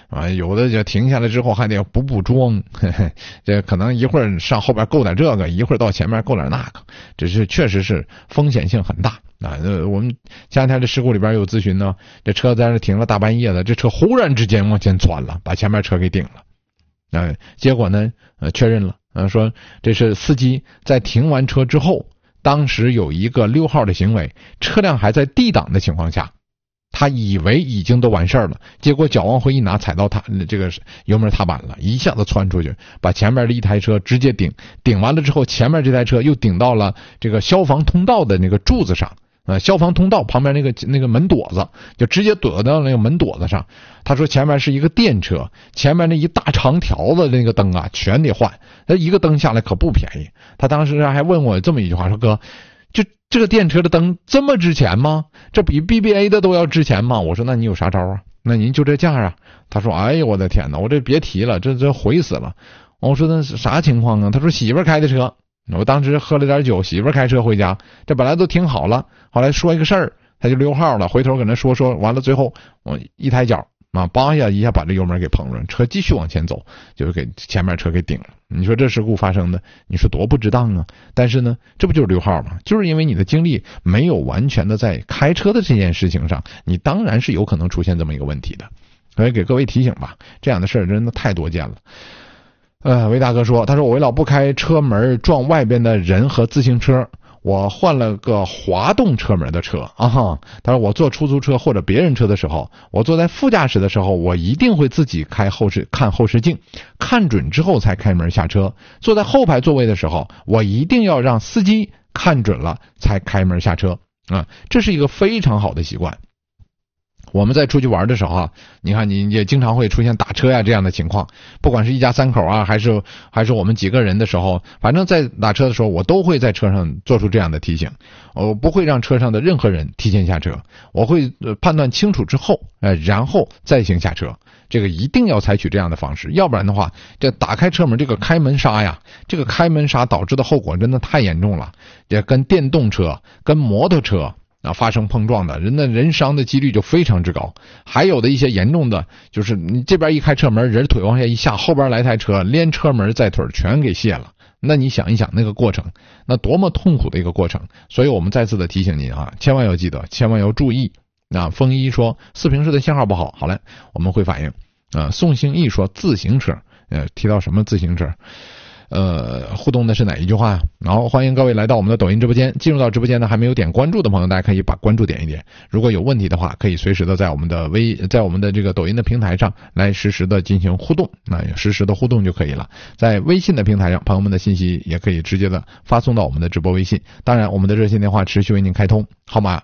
啊，有的就停下来之后还得补妆，这可能一会儿上后边够点这个，一会儿到前面够点那个，这是确实是风险性很大啊。我们前两天这事故里边有咨询呢，这车在这停了大半夜的，这车忽然之间往前窜了，把前面车给顶了。结果呢，确认了，说这是司机在停完车之后，当时有一个溜号的行为，车辆还在 D 档的情况下，他以为已经都完事了，结果脚往回一拿，踩到这个油门踏板了，一下子窜出去，把前面的一台车直接顶完了之后，前面这台车又顶到了这个消防通道的那个柱子上。消防通道旁边那个门垛子，就直接怼到那个门垛子上。他说前面是一个电车，前面那一大长条的那个灯啊全得换，那一个灯下来可不便宜。他当时还问我这么一句话，说哥，这个电车的灯这么值钱吗？这比 BBA 的都要值钱吗？我说那你有啥招啊？那您就这价啊？他说哎呦我的天哪，我这别提了，这毁死了。我说那是啥情况啊？他说媳妇开的车。我当时喝了点酒，媳妇开车回家，这本来都挺好了，后来说一个事儿，他就溜号了，回头跟他说完了，最后我一抬脚啊，梆一下把这油门给碰了，车继续往前走，就给前面车给顶了。你说这事故发生的，你说多不值当啊！但是呢，这不就是溜号吗？就是因为你的精力没有完全的在开车的这件事情上，你当然是有可能出现这么一个问题的。所以给各位提醒吧，这样的事儿真的太多见了。韦大哥说，他说我为了不开车门撞外边的人和自行车，我换了个滑动车门的车啊。他说我坐出租车或者别人车的时候，我坐在副驾驶的时候，我一定会自己看后视镜，看准之后才开门下车。坐在后排座位的时候，我一定要让司机看准了才开门下车啊，这是一个非常好的习惯。我们在出去玩的时候啊，你看你也经常会出现打车呀这样的情况，不管是一家三口啊，还是我们几个人的时候，反正在打车的时候，我都会在车上做出这样的提醒，我不会让车上的任何人提前下车，我会判断清楚之后，然后再行下车。这个一定要采取这样的方式，要不然的话，这打开车门这个开门刹呀，这个开门刹导致的后果真的太严重了，也跟电动车、跟摩托车发生碰撞的人伤的几率就非常之高。还有的一些严重的，就是你这边一开车门，人腿往下一下，后边来台车连车门带腿全给卸了，那你想一想那个过程，那多么痛苦的一个过程。所以我们再次的提醒您啊，千万要记得，千万要注意。风一说四平市的信号不好，好嘞，我们会反映。宋兴义说自行车，提到什么自行车？互动的是哪一句话呀？然后欢迎各位来到我们的抖音直播间，进入到直播间呢还没有点关注的朋友，大家可以把关注点一点。如果有问题的话，可以随时的在我们的这个抖音的平台上来实时的进行互动，实时的互动就可以了。在微信的平台上，朋友们的信息也可以直接的发送到我们的直播微信。当然，我们的热线电话持续为您开通，号码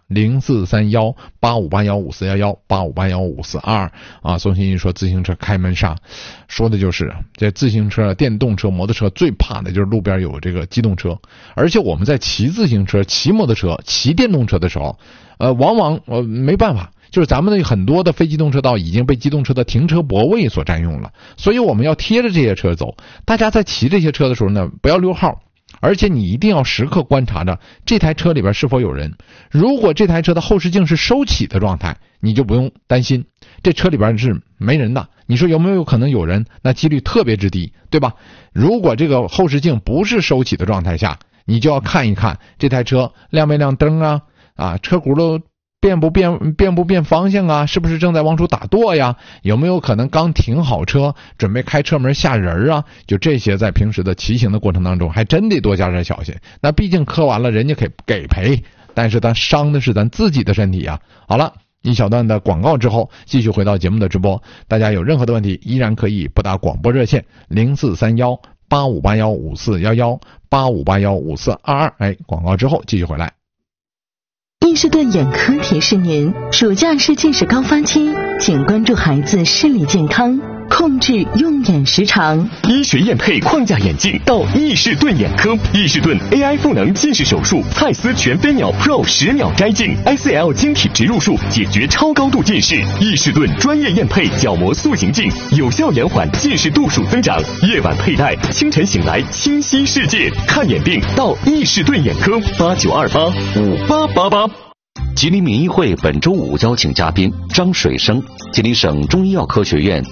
04318581541185815422啊。宋欣怡说自行车开门刹，说的就是这自行车、电动车、摩托车最怕的就是路边有这个机动车，而且我们在骑自行车、骑摩托车、骑电动车的时候，往往没办法，就是咱们的很多的非机动车道已经被机动车的停车泊位所占用了，所以我们要贴着这些车走。大家在骑这些车的时候呢，不要溜号，而且你一定要时刻观察着这台车里边是否有人。如果这台车的后视镜是收起的状态，你就不用担心这车里边是没人的。你说有没有可能有人？那几率特别之低，对吧？如果这个后视镜不是收起的状态下，你就要看一看这台车亮没亮灯啊，车轱辘变不变方向啊，是不是正在往出打舵呀？有没有可能刚停好车准备开车门下人啊？就这些在平时的骑行的过程当中还真得多加点小心。那毕竟磕完了人家给赔，但是咱伤的是咱自己的身体啊。好了，一小段的广告之后，继续回到节目的直播。大家有任何的问题依然可以拨打广播热线04318581541185815422。广告之后继续回来。 伊士顿眼科提示您，暑假是近视高发期，请关注孩子视力健康，控制用眼时长。 医学验配框架眼镜到伊士顿眼科，伊士顿 AI 赋能近视手术，蔡司全飞秒 Pro 10秒摘镜 ，ICL 晶体植入术解决超高度近视。伊士顿专业验配角膜塑形镜，有效延缓近视度数增长。夜晚佩戴，清晨醒来清晰世界。看眼病到伊士顿眼科，89285888。 吉林民医会本周五邀请嘉宾张水生，吉林省中医药科学院